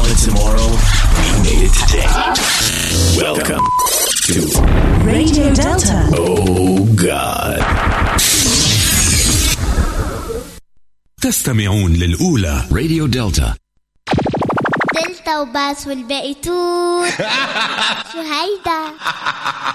it tomorrow, we made it today. Welcome to Radio Delta. Oh God. تستمعون للأولى راديو دلتا. دلتا وباس والباقي توت. شو هيدا؟